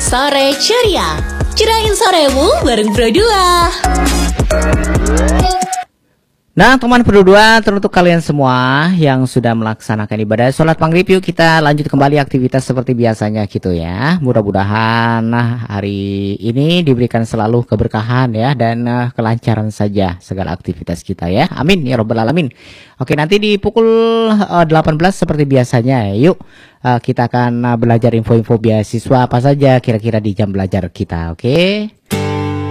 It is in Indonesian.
Sore Ceria, cerain soremu bareng Bro 2. Nah teman Pro 2, teruntuk kalian semua yang sudah melaksanakan ibadah sholat maghrib, yuk kita lanjut kembali aktivitas seperti biasanya gitu ya. Mudah-mudahan hari ini diberikan selalu keberkahan ya, dan kelancaran saja segala aktivitas kita ya. Amin ya robbal alamin. Oke, nanti di pukul 18 seperti biasanya yuk kita akan belajar info-info beasiswa apa saja kira-kira di jam belajar kita. Oke.